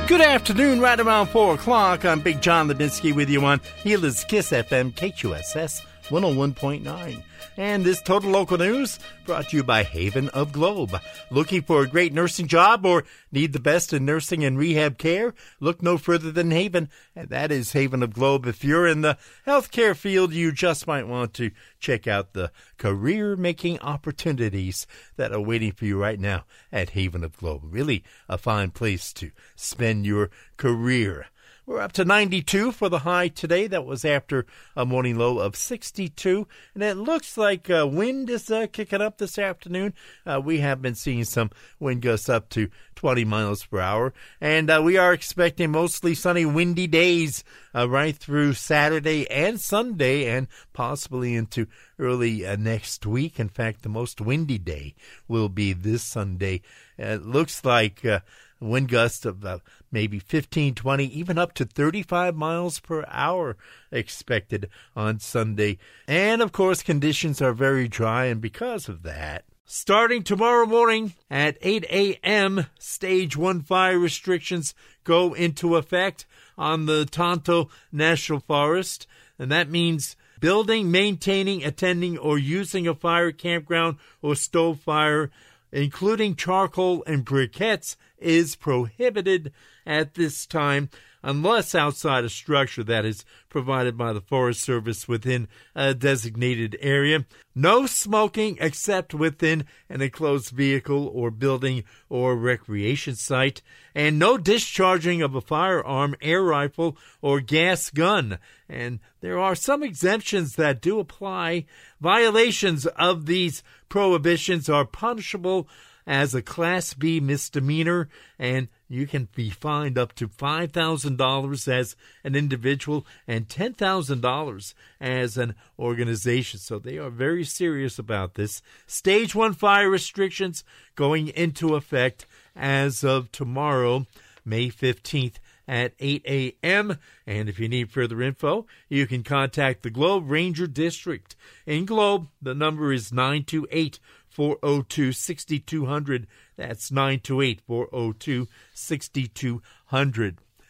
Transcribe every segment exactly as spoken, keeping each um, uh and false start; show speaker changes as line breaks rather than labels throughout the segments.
Good afternoon, right around four o'clock. I'm Big John Lebinsky with you on Healer's Kiss F M, K Q S S one oh one point nine. And this Total Local News brought to you by Haven of Globe. Looking for a great nursing job or need the best in nursing and rehab care? Look no further than Haven, and that is Haven of Globe. If you're in the healthcare field, you just might want to check out the career-making opportunities that are waiting for you right now at Haven of Globe. Really a fine place to spend your career. We're up to ninety-two for the high today. That was after a morning low of sixty-two. And it looks like uh, wind is uh, kicking up this afternoon. Uh, we have been seeing some wind gusts up to twenty miles per hour. And uh, we are expecting mostly sunny, windy days uh, right through Saturday and Sunday and possibly into early uh, next week. In fact, the most windy day will be this Sunday. Uh, it looks like Uh, wind gusts of uh, maybe fifteen, twenty, even up to thirty-five miles per hour expected on Sunday. And, of course, conditions are very dry, and because of that, starting tomorrow morning at eight a.m., Stage one fire restrictions go into effect on the Tonto National Forest, and that means building, maintaining, attending, or using a fire campground or stove fire, including charcoal and briquettes, is prohibited at this time unless outside a structure that is provided by the Forest Service within a designated area. No smoking except within an enclosed vehicle or building or recreation site, and no discharging of a firearm, air rifle, or gas gun. And there are some exemptions that do apply. Violations of these prohibitions are punishable as a Class B misdemeanor, and you can be fined up to five thousand dollars as an individual and ten thousand dollars as an organization. So they are very serious about this. Stage one fire restrictions going into effect as of tomorrow, May fifteenth at eight a.m. And if you need further info, you can contact the Globe Ranger District. In Globe, the number is nine two eight, four oh two, six two zero zero. That's nine two eight, four oh two, six two zero zero.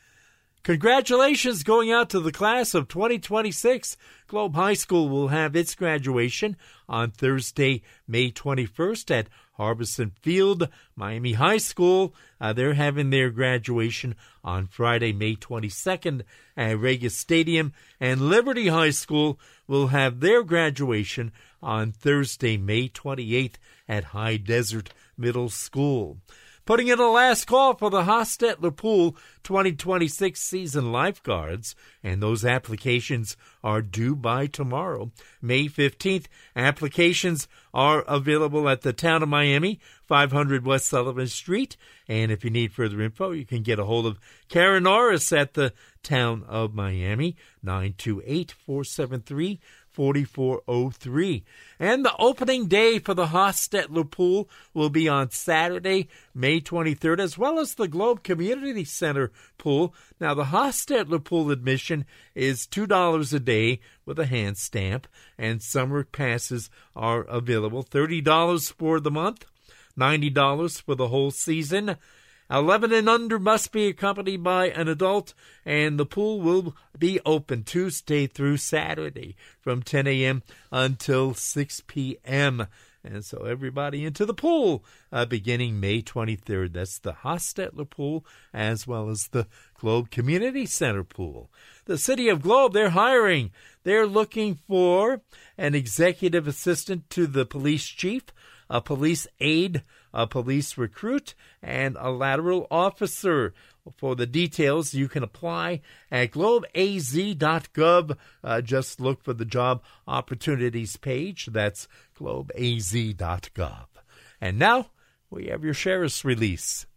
Congratulations going out to the class of twenty twenty-six. Globe High School will have its graduation on Thursday, May twenty-first at Harbison Field. Miami High School, uh, they're having their graduation on Friday, May twenty-second at Regis Stadium. And Liberty High School will have their graduation on Thursday, May twenty-eighth at High Desert Middle School. Putting in a last call for the Hostetler Pool twenty twenty-six season lifeguards, and those applications are due by tomorrow, May fifteenth. Applications are available at the Town of Miami, five hundred West Sullivan Street, and if you need further info, you can get a hold of Karen Norris at the Town of Miami, nine two eight, four seven three, four four zero three. And the opening day for the Hostetler Pool will be on Saturday, May twenty-third, as well as the Globe Community Center Pool. Now, the Hostetler Pool admission is two dollars a day with a hand stamp, and summer passes are available. thirty dollars for the month, ninety dollars for the whole season. eleven and under must be accompanied by an adult, and the pool will be open Tuesday through Saturday from ten a.m. until six p.m. And so everybody into the pool uh, beginning May twenty-third. That's the Hostetler Pool as well as the Globe Community Center Pool. The City of Globe, they're hiring. They're looking for an executive assistant to the police chief, a police aide, a police recruit, and a lateral officer. For the details, you can apply at globe a z dot gov. Uh, just look for the job opportunities page. That's globe a z dot gov. And now, we have your sheriff's release.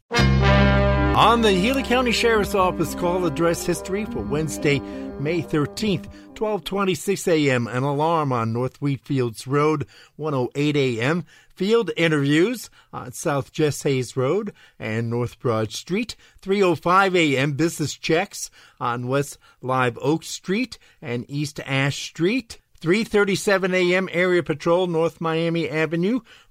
On the Healy County Sheriff's Office call address history for Wednesday, May thirteenth, twelve twenty-six a.m., an alarm on North Wheatfields Road, one oh eight a.m., field interviews on South Jess Hayes Road and North Broad Street, three oh five a.m., business checks on West Live Oak Street and East Ash Street, three thirty-seven a.m., area patrol North Miami Avenue,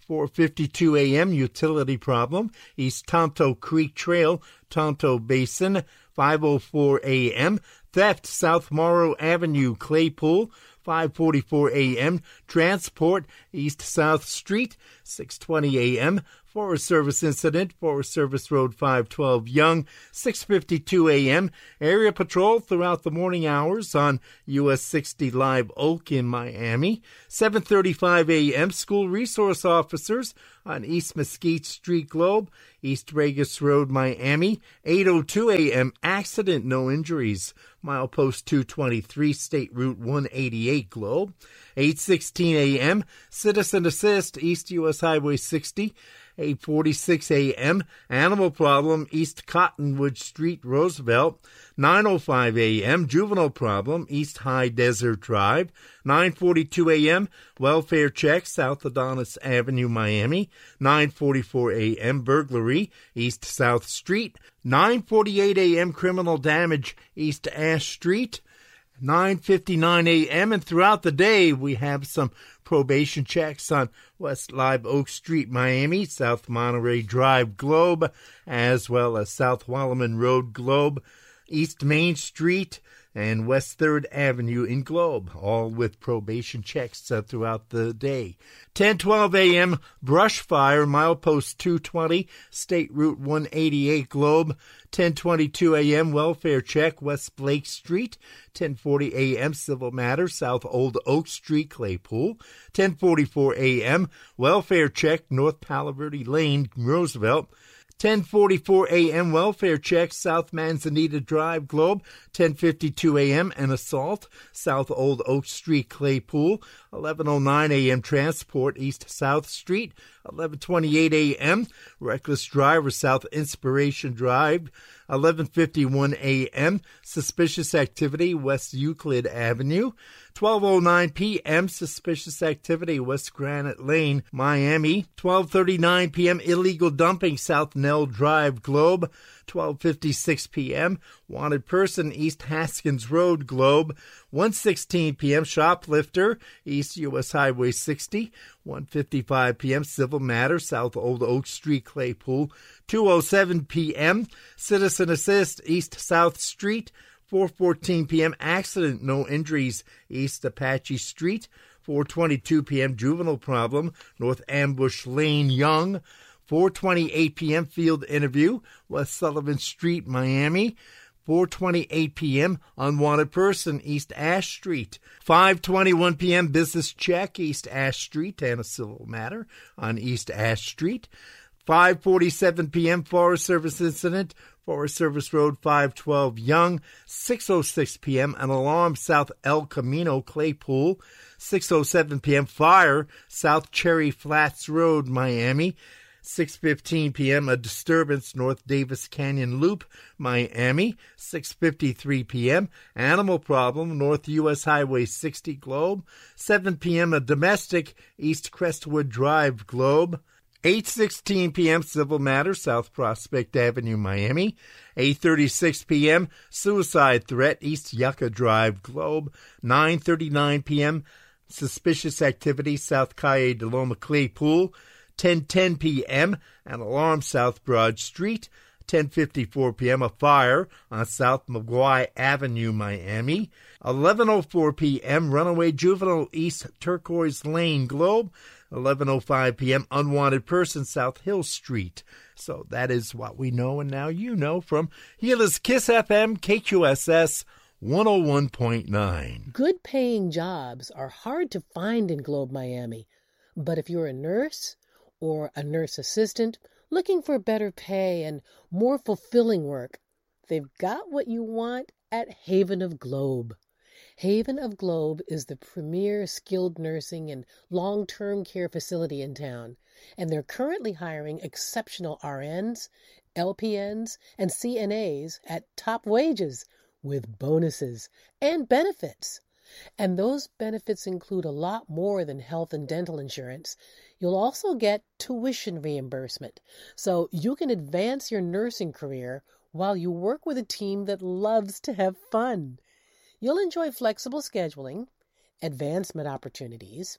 four fifty-two a.m. utility problem, East Tonto Creek Trail, Tonto Basin. five oh four a.m. theft, South Morrow Avenue, Claypool. five forty-four a.m. transport, East-South Street. six twenty a.m. Forest Service incident, Forest Service Road five twelve Young. six fifty-two a.m. area patrol throughout the morning hours on U S sixty Live Oak in Miami. seven thirty-five a.m. school resource officers on East Mesquite Street, Globe. East Regis Road, Miami. eight oh two a.m. accident, no injuries. Milepost two twenty-three, State Route one eighty-eight, Globe. eight sixteen a.m. Citizen Assist, East U S Highway sixty. eight forty-six a.m. Animal problem, East Cottonwood Street, Roosevelt. nine oh five a.m. Juvenile problem, East High Desert Drive. nine forty-two a.m. Welfare check, South Adonis Avenue, Miami. nine forty-four a.m. Burglary, East South Street. nine forty-eight a.m. Criminal damage, East Ash Street. nine fifty-nine a.m. and throughout the day we have some probation checks on West Live Oak Street, Miami, South Monterey Drive, Globe, as well as South Wallaman Road, Globe, East Main Street, and West third Avenue in Globe, all with probation checks uh, throughout the day. ten twelve a.m. brush fire, milepost two twenty, State Route one eighty-eight, Globe. ten twenty-two a.m. welfare check, West Blake Street. ten forty a.m. civil matter, South Old Oak Street, Claypool. ten forty-four a.m. welfare check, North Palo Verde Lane, Roosevelt. ten forty-four a.m. welfare check, South Manzanita Drive, Globe. ten fifty-two a.m. an assault, South Old Oak Street, Claypool. eleven oh nine a.m. transport, East South Street. eleven twenty-eight a.m. reckless driver, South Inspiration Drive. eleven fifty-one a.m. suspicious activity, West Euclid Avenue. twelve oh nine p.m. suspicious activity, West Granite Lane, Miami. twelve thirty-nine p.m. illegal dumping, South Nell Drive, Globe. twelve fifty-six p.m. wanted person, East Haskins Road, Globe. one sixteen p.m. shoplifter, East U S Highway sixty. one fifty-five p.m. civil matter, South Old Oak Street, Claypool. two oh seven p.m. citizen assist, East South Street. four fourteen p.m. accident, no injuries, East Apache Street. four twenty-two p.m. juvenile problem, North Ambush Lane, Young. four twenty-eight p.m. field interview, West Sullivan Street, Miami. four twenty-eight p.m. unwanted person, East Ash Street. five twenty-one p.m. business check, East Ash Street, and a civil matter on East Ash Street. five forty-seven p.m. Forest Service incident, Forest Service Road five twelve Young. six oh six p.m. an alarm, South El Camino, Claypool. six oh seven p.m. fire, South Cherry Flats Road, Miami. six fifteen p.m. a disturbance, North Davis Canyon Loop, Miami. six fifty-three p.m. animal problem, North U S Highway sixty, Globe. seven p.m. a domestic, East Crestwood Drive, Globe. eight sixteen p.m. civil matter, South Prospect Avenue, Miami. eight thirty-six p.m. suicide threat, East Yucca Drive, Globe. nine thirty-nine p.m. suspicious activity, South Calle de Loma, Claypool. ten ten p.m. an alarm, South Broad Street. ten fifty-four p.m. a fire on South McGuire Avenue, Miami. eleven oh four p.m. runaway juvenile, East Turquoise Lane, Globe. eleven oh five p.m. unwanted person, South Hill Street. So that is what we know, and now you know from Gila's Kiss F M, K Q S S one oh one point nine.
Good paying jobs are hard to find in Globe, Miami. But if you're a nurse or a nurse assistant looking for better pay and more fulfilling work, they've got what you want at Haven of Globe. Haven of Globe is the premier skilled nursing and long-term care facility in town, and they're currently hiring exceptional R Ns, L P Ns, and C N As at top wages with bonuses and benefits. And those benefits include a lot more than health and dental insurance. You'll also get tuition reimbursement, so you can advance your nursing career while you work with a team that loves to have fun. You'll enjoy flexible scheduling, advancement opportunities,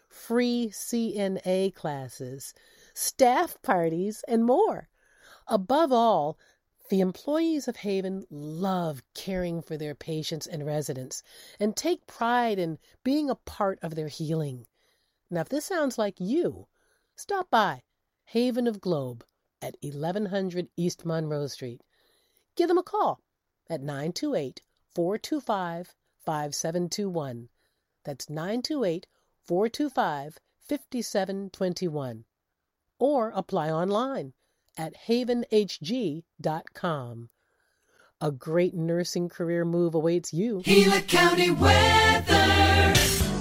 free C N A classes, staff parties, and more. Above all, the employees of Haven love caring for their patients and residents and take pride in being a part of their healing. Now, if this sounds like you, stop by Haven of Globe at eleven hundred East Monroe Street. Give them a call at nine two eight, four two five, five seven two one. That's nine two eight, four two five, five seven two one. Or apply online at haven h g dot com. A great nursing career move awaits you.
Gila County weather.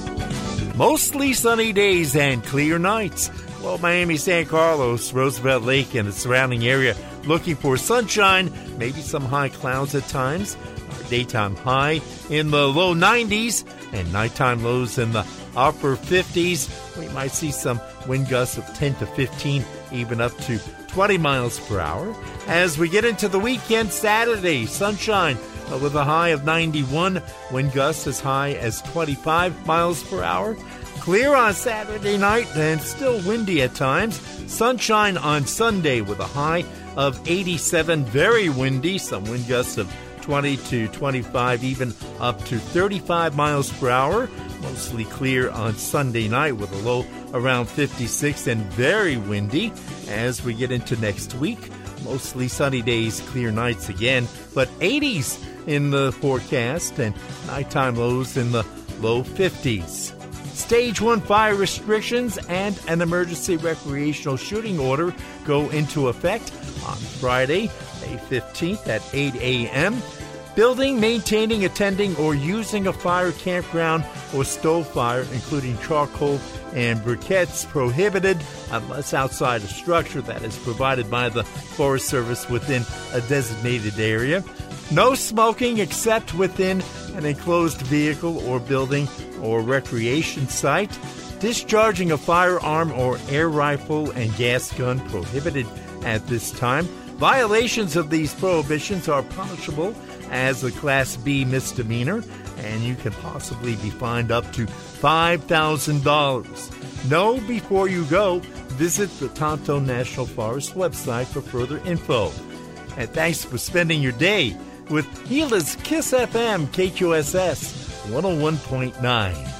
Mostly sunny days and clear nights. Well, Miami, San Carlos, Roosevelt Lake, and the surrounding area looking for sunshine, maybe some high clouds at times. Our daytime high in the low nineties and nighttime lows in the upper fifties. We might see some wind gusts of ten to fifteen, even up to twenty miles per hour. As we get into the weekend, Saturday, sunshine with a high of ninety-one, wind gusts as high as twenty-five miles per hour. Clear on Saturday night and still windy at times. Sunshine on Sunday with a high of eighty-seven, very windy, some wind gusts of twenty to twenty-five, even up to thirty-five miles per hour. Mostly clear on Sunday night with a low around fifty-six and very windy. As we get into next week, mostly sunny days, clear nights again, but eighties in the forecast and nighttime lows in the low fifties. Stage one fire restrictions and an emergency recreational shooting order go into effect on Friday, May fifteenth at eight a.m. Building, maintaining, attending, or using a fire, campground, or stove fire, including charcoal and briquettes, prohibited unless outside a structure that is provided by the Forest Service within a designated area. No smoking except within an enclosed vehicle or building or recreation site. Discharging a firearm or air rifle and gas gun prohibited at this time. Violations of these prohibitions are punishable as a Class B misdemeanor, and you can possibly be fined up to five thousand dollars. Know before you go. Visit the Tonto National Forest website for further info. And thanks for spending your day with Gila's Kiss F M K Q S S one oh one point nine.